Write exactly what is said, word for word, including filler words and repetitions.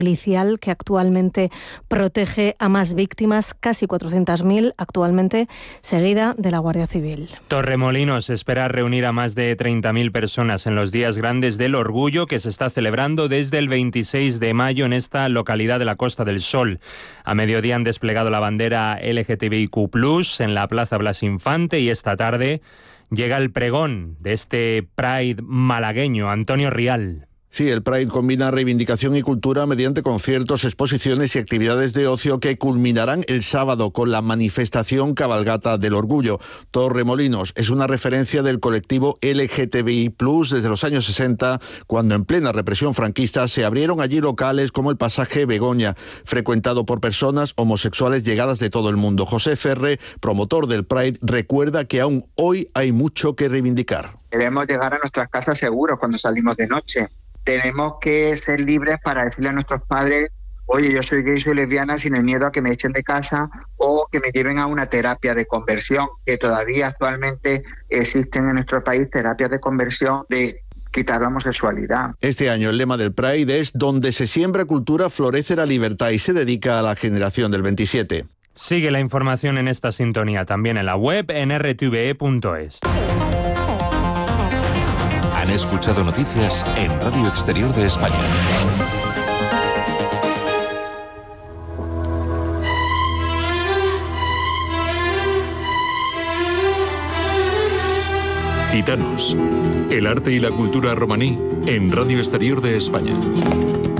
policial que actualmente protege a más víctimas, casi cuatrocientas mil actualmente, seguida de la Guardia Civil. Torremolinos espera reunir a más de treinta mil personas en los días grandes del Orgullo, que se está celebrando desde el veintiséis de mayo en esta localidad de la Costa del Sol. A mediodía han desplegado la bandera L G T B I Q plus, en la Plaza Blas Infante, y esta tarde llega el pregón de este Pride malagueño. Antonio Rial. Sí, el Pride combina reivindicación y cultura mediante conciertos, exposiciones y actividades de ocio que culminarán el sábado con la manifestación Cabalgata del Orgullo. Torremolinos es una referencia del colectivo L G T B I plus desde los años sesenta, cuando en plena represión franquista se abrieron allí locales como el Pasaje Begoña, frecuentado por personas homosexuales llegadas de todo el mundo. José Ferre, promotor del Pride, recuerda que aún hoy hay mucho que reivindicar. Debemos llegar a nuestras casas seguros cuando salimos de noche. Tenemos que ser libres para decirle a nuestros padres: oye, yo soy gay, soy lesbiana, sin el miedo a que me echen de casa o que me lleven a una terapia de conversión, que todavía actualmente existen en nuestro país terapias de conversión de quitar la homosexualidad. Este año el lema del Pride es: donde se siembra cultura, florece la libertad, y se dedica a la generación del veintisiete. Sigue la información en esta sintonía, también en la web en r t v e punto es. Han escuchado noticias en Radio Exterior de España. Gitanos, el arte y la cultura romaní en Radio Exterior de España.